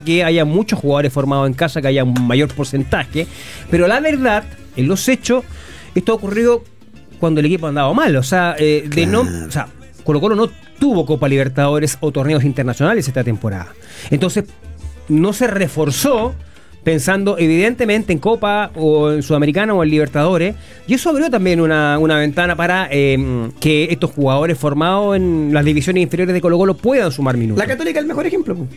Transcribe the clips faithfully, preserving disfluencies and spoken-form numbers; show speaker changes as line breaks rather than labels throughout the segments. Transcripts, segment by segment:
que haya muchos jugadores formados en casa, que haya un mayor porcentaje, pero la verdad, en los hechos, esto ha ocurrido cuando el equipo ha andado mal, o sea, eh, de
claro.
no, o sea, Colo-Colo no tuvo Copa Libertadores o torneos internacionales esta temporada, entonces no se reforzó pensando evidentemente en Copa o en Sudamericana o en Libertadores, y eso abrió también una, una ventana para eh, que estos jugadores formados en las divisiones inferiores de Colo-Colo puedan sumar minutos.
La Católica es el mejor ejemplo. Po.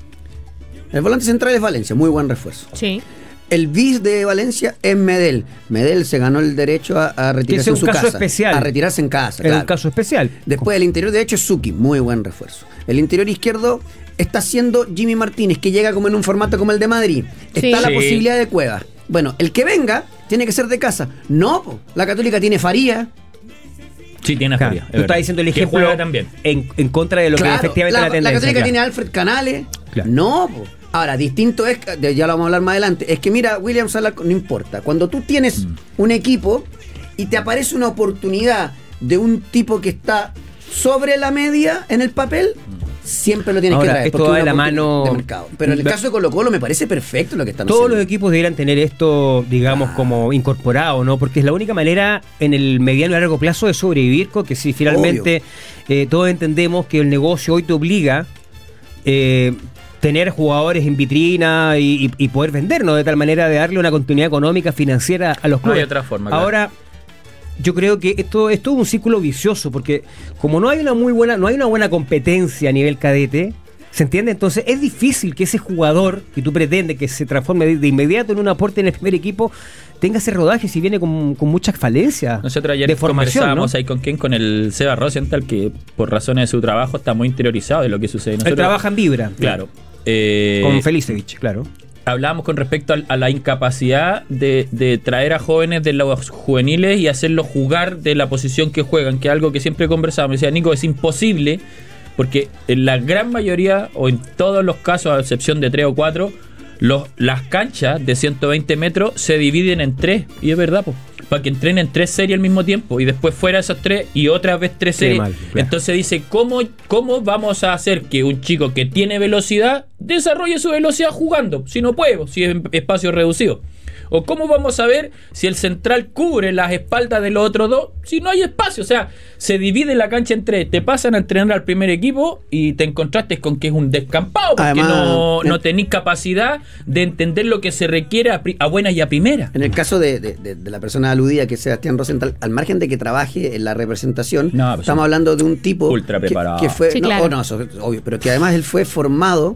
El volante central es Valencia, muy buen refuerzo.
Sí.
El bis de Valencia es Medel. Medel se ganó el derecho a, a retirarse en su casa.
Especial.
A retirarse en casa.
Es
claro.
un caso especial.
Después el interior derecho es Suki, muy buen refuerzo. El interior izquierdo está siendo Jimmy Martínez, que llega como en un formato como el de Madrid. Está
Sí.
la
Sí.
posibilidad de Cueva. Bueno, el que venga tiene que ser de casa. No, po. La Católica tiene Faría.
Sí, tiene
Claro,
Faría.
tú estás diciendo el ejemplo
también.
En, en contra de lo
Claro,
que efectivamente
la,
la tendencia.
la Católica
claro.
tiene a Alfred Canales.
Claro.
No, po. Ahora, distinto es, ya lo vamos a hablar más adelante, es que mira, William Salah, no importa. Cuando tú tienes mm. un equipo y te aparece una oportunidad de un tipo que está sobre la media en el papel, siempre lo tienes
Ahora,
que traer.
esto va de la mano
de mercado. Pero en el caso de Colo-Colo me parece perfecto lo que están
Todos
haciendo.
los equipos deberían tener esto, digamos, ah. como incorporado, ¿no? Porque es la única manera en el mediano y largo plazo de sobrevivir, porque si finalmente eh, todos entendemos que el negocio hoy te obliga eh, tener jugadores en vitrina y, y, y poder vendernos de tal manera de darle una continuidad económica, financiera a los clubes.
No hay otra forma. Claro.
Ahora, yo creo que esto es todo un círculo vicioso, porque como no hay una muy buena, no hay una buena competencia a nivel cadete, ¿se entiende? Entonces es difícil que ese jugador que tú pretendes que se transforme de, de inmediato en un aporte en el primer equipo tenga ese rodaje si viene con, con muchas falencias.
Nosotros ayer
de formación,
conversábamos, ¿no? ahí con quién, con el Seba Rosenthal, que por razones de su trabajo está muy interiorizado de lo que sucede. Nosotros,
él trabaja en Vibra.
Claro. Eh,
con Felicevich, claro.
Hablábamos con respecto a, a la incapacidad de, de traer a jóvenes de los juveniles y hacerlos jugar de la posición que juegan, que es algo que siempre conversábamos. Me decía, Nico, es imposible, porque en la gran mayoría, o en todos los casos, a excepción de tres o cuatro, los, las canchas de ciento veinte metros se dividen en tres, y es verdad, pues, para que entrenen tres series al mismo tiempo y después fuera esos tres y otra vez tres series. Mal, claro. Entonces dice, ¿cómo, ¿cómo vamos a hacer que un chico que tiene velocidad desarrolle su velocidad jugando? Si no puede, si es en espacio reducido. ¿O cómo vamos a ver si el central cubre las espaldas de los otros dos si no hay espacio? O sea, se divide la cancha en tres. Te pasan a entrenar al primer equipo y te encontraste con que es un descampado porque Además, no, no tenés capacidad de entender lo que se requiere a, a buenas y a primeras.
En el caso de, de, de, de la persona aludida, que es Sebastián Rosenthal, al margen de que trabaje en la representación, no, pues estamos sí. hablando de un tipo
ultra preparado.
Que, que fue,
sí,
no,
claro.
oh, no, eso es obvio, pero que además él fue formado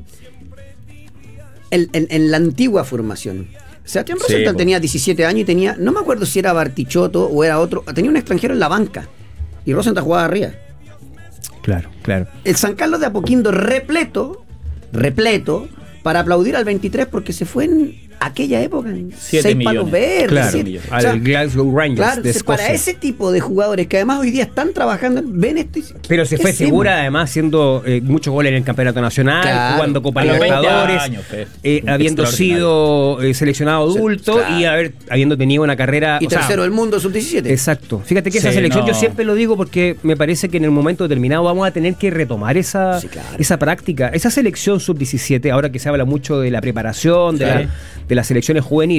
en, en, en la antigua formación. Sebastián Rosenthal sí, pues. tenía diecisiete años y tenía, no me acuerdo si era Bartichotto o era otro, tenía un extranjero en la banca y Rosenthal jugaba arriba.
Claro, claro.
El San Carlos de Apoquindo repleto, repleto, para aplaudir al veintitrés porque se fue en aquella época en seis palos verdes.
Claro,
siete,
al o sea, Glasgow Rangers
claro,
de
para ese tipo de jugadores que además hoy día están trabajando, ven esto y,
pero se fue segura además haciendo eh, muchos goles en el campeonato nacional, claro, jugando Copa Libertadores, años, eh, habiendo sido eh, seleccionado adulto, claro, y haber, habiendo tenido una carrera
y tercero del mundo sub diecisiete.
Exacto, fíjate que
sí,
esa selección,
no.
yo siempre lo digo porque me parece que en el momento determinado vamos a tener que retomar esa, sí, claro, esa práctica, esa selección sub diecisiete, ahora que se habla mucho de la preparación, de, sí, la, de las selecciones juveniles.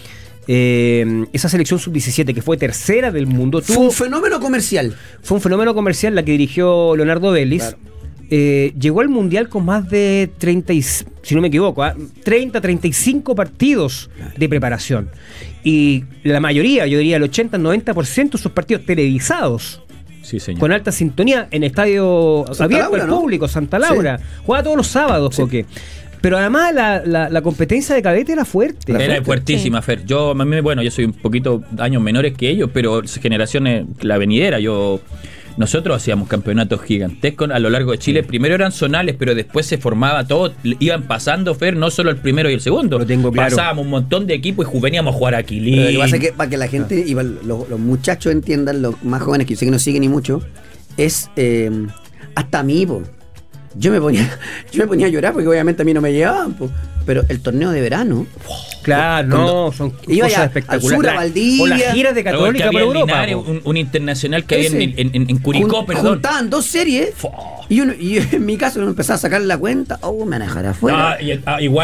Eh, esa selección sub diecisiete que fue tercera del mundo tuvo,
fue un fenómeno comercial
fue un fenómeno comercial la que dirigió Leonardo Vélez, claro. eh, llegó al mundial con más de treinta, si no me equivoco, ¿eh? treinta, treinta y cinco partidos, claro, de preparación y la mayoría, yo diría el ochenta, noventa por ciento de sus partidos televisados.
Sí, señor.
Con alta sintonía en estadio Santa abierto Laura, al ¿no? público, Santa Laura, sí, juega todos los sábados, sí, Coque. Pero además la, la, la competencia de cadete era fuerte.
Era
fuerte.
fuertísima, sí. Fer. Yo, a mí, bueno, yo soy un poquito años menores que ellos, pero generaciones, la venidera, yo... Nosotros hacíamos campeonatos gigantescos a lo largo de Chile. Primero eran zonales, pero después se formaba todo. Iban pasando, Fer, no solo el primero y el segundo.
Lo tengo claro.
Pasábamos un montón de equipos y veníamos a jugar a Quilín.
Lo que pasa es que para que la gente, y los, los muchachos entiendan, los más jóvenes que yo sé que no siguen ni mucho, es eh, hasta a mí, po. yo me ponía, yo me ponía a llorar porque obviamente a mí no me llevaban, po. Pero el torneo de verano.
Claro, no, son
Iba
cosas
ya
espectaculares.
al sur, a
La-
Valdivia.
O las giras de
Pero
Católica
que
por
había en
Europa.
Linares,
po.
un, un internacional que había
Ese.
en, en, en- en Curicó,
Jun-
perdón.
Juntaban dos series
Fo.
y, uno, y en mi caso uno empezaba a sacar la cuenta. Oh, me van a dejar afuera.
Ah, y- ah, igual